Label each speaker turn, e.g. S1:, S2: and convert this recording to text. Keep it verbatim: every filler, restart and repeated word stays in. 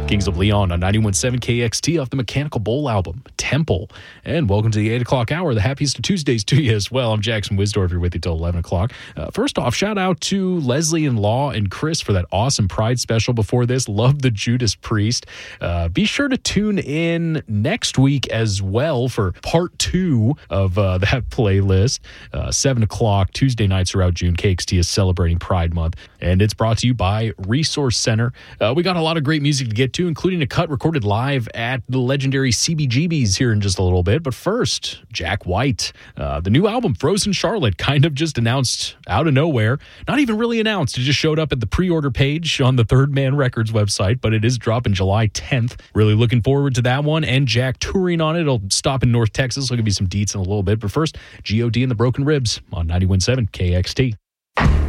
S1: Kings of Leon on ninety-one point seven K X T off the Mechanical Bull album, Temple. And welcome to the eight o'clock hour, the happiest of Tuesdays to you as well. I'm Jackson Wisdorf here with you till eleven o'clock. Uh, first off, shout out to Leslie and Law and Chris for that awesome Pride special before this. Love the Judas Priest. Uh, be sure to tune in next week as well for part two of uh, that playlist. Uh, seven o'clock, Tuesday nights throughout June. K X T is celebrating Pride Month, and it's brought to you by Resource Center. Uh, we got a lot of great music to get to, including a cut recorded live at the legendary C B G B's here in just a little bit. But first, Jack White. Uh, the new album, Frozen Charlotte, kind of just announced out of nowhere. Not even really announced. It just showed up at the pre-order page on the Third Man Records website, but it is dropping July tenth. Really looking forward to that one, and Jack touring on it. It'll stop in North Texas. There'll give you some deets in a little bit. But first, G O D and the Broken Ribs on ninety-one point seven K X T.